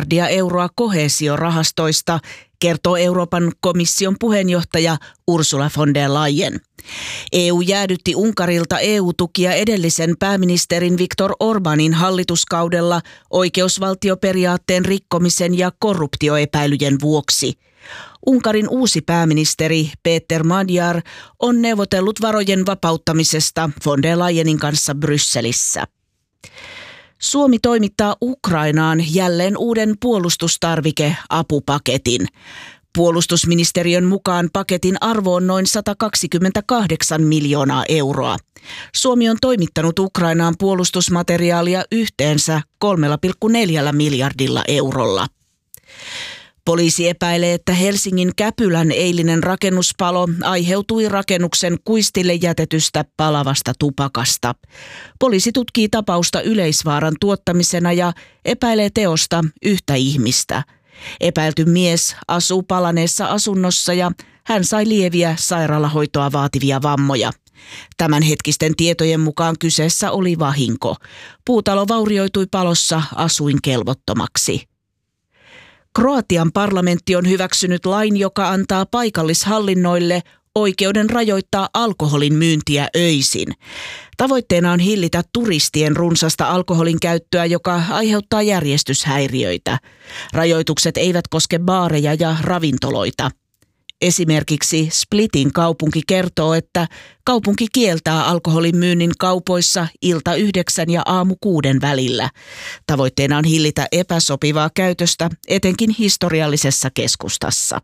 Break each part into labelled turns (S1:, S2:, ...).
S1: miljardia euroa koheesiorahastoista, kertoo Euroopan komission puheenjohtaja Ursula von der Leyen. EU jäädytti Unkarilta EU-tukia edellisen pääministerin Viktor Orbánin hallituskaudella oikeusvaltioperiaatteen rikkomisen ja korruptioepäilyjen vuoksi. Unkarin uusi pääministeri Péter Magyar on neuvotellut varojen vapauttamisesta von der Leyenin kanssa Brysselissä. Suomi toimittaa Ukrainaan jälleen uuden puolustustarvike-apupaketin. Puolustusministeriön mukaan paketin arvo on noin 128 miljoonaa euroa. Suomi on toimittanut Ukrainaan puolustusmateriaalia yhteensä 3,4 miljardilla eurolla. Poliisi epäilee, että Helsingin Käpylän eilinen rakennuspalo aiheutui rakennuksen kuistille jätetystä palavasta tupakasta. Poliisi tutkii tapausta yleisvaaran tuottamisena ja epäilee teosta yhtä ihmistä. Epäilty mies asuu palaneessa asunnossa ja hän sai lieviä sairaalahoitoa vaativia vammoja. Tämänhetkisten tietojen mukaan kyseessä oli vahinko. Puutalo vaurioitui palossa asuinkelvottomaksi. Kroatian parlamentti on hyväksynyt lain, joka antaa paikallishallinnoille oikeuden rajoittaa alkoholin myyntiä öisin. Tavoitteena on hillitä turistien runsasta alkoholin käyttöä, joka aiheuttaa järjestyshäiriöitä. Rajoitukset eivät koske baareja ja ravintoloita. Esimerkiksi Splitin kaupunki kertoo, että kaupunki kieltää alkoholin myynnin kaupoissa ilta 9 ja aamu 6 välillä. Tavoitteena on hillitä epäsopivaa käytöstä, etenkin historiallisessa keskustassa.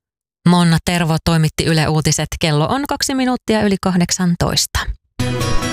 S2: Monna Tervo toimitti Yle Uutiset. Kello on 2 minuuttia yli 18.